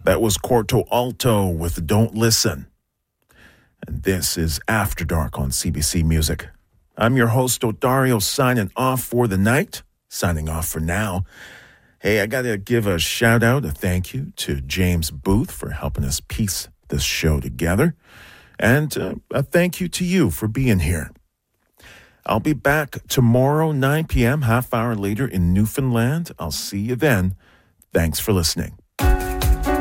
That was Corto Alto with Don't Listen. And this is After Dark on CBC Music. I'm your host, Odario, signing off for the night. Signing off for now. Hey, I got to give a shout out, a thank you to James Booth for helping us piece this show together. And a thank you to you for being here. I'll be back tomorrow, 9 p.m., half hour later in Newfoundland. I'll see you then. Thanks for listening.